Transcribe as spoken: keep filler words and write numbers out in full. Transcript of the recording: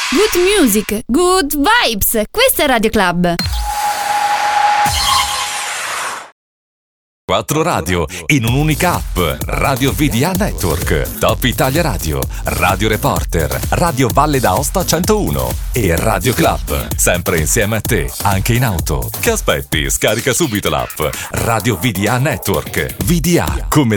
Good music, good vibes. Questa è Radio Club. Quattro radio in un'unica app. Radio V D A Network, Top Italia Radio, Radio Reporter, Radio Valle d'Aosta centouno e Radio Club. Sempre insieme a te, anche in auto. Che aspetti? Scarica subito l'app Radio V D A Network. V D A come